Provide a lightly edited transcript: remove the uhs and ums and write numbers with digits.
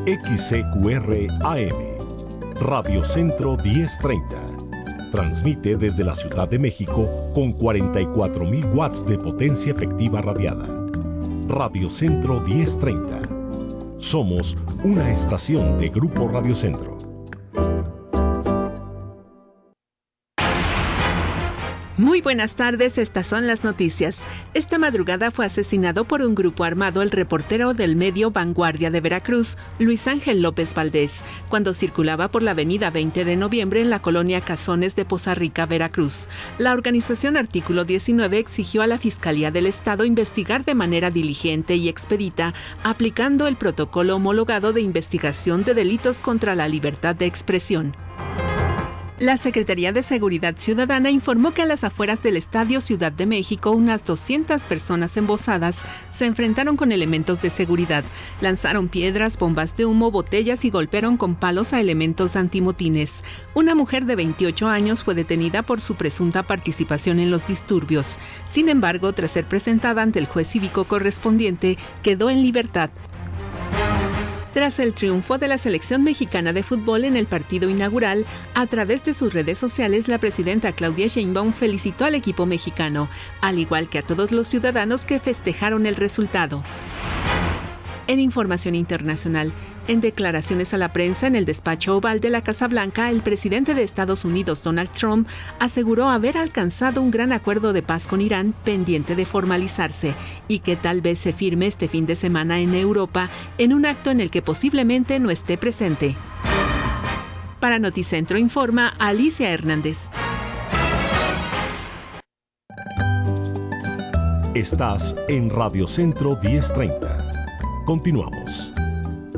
XCQR AM, Radio Centro 1030. Transmite desde la Ciudad de México con 44,000 watts de potencia efectiva radiada. Radio Centro 1030. Somos una estación de Grupo Radio Centro. Muy buenas tardes, estas son las noticias. Esta madrugada fue asesinado por un grupo armado el reportero del medio Vanguardia de Veracruz, Luis Ángel López Valdés, cuando circulaba por la avenida 20 de noviembre en la colonia Cazones de Poza Rica, Veracruz. La organización Artículo 19 exigió a la Fiscalía del Estado investigar de manera diligente y expedita, aplicando el protocolo homologado de investigación de delitos contra la libertad de expresión. La Secretaría de Seguridad Ciudadana informó que a las afueras del Estadio Ciudad de México, unas 200 personas embosadas se enfrentaron con elementos de seguridad, lanzaron piedras, bombas de humo, botellas y golpearon con palos a elementos antimotines. Una mujer de 28 años fue detenida por su presunta participación en los disturbios. Sin embargo, tras ser presentada ante el juez cívico correspondiente, quedó en libertad. Tras el triunfo de la selección mexicana de fútbol en el partido inaugural, a través de sus redes sociales, la presidenta Claudia Sheinbaum felicitó al equipo mexicano, al igual que a todos los ciudadanos que festejaron el resultado. En información internacional, en declaraciones a la prensa en el despacho oval de la Casa Blanca, el presidente de Estados Unidos, Donald Trump, aseguró haber alcanzado un gran acuerdo de paz con Irán pendiente de formalizarse y que tal vez se firme este fin de semana en Europa en un acto en el que posiblemente no esté presente. Para Noticentro informa Alicia Hernández. Estás en Radio Centro 1030. Continuamos.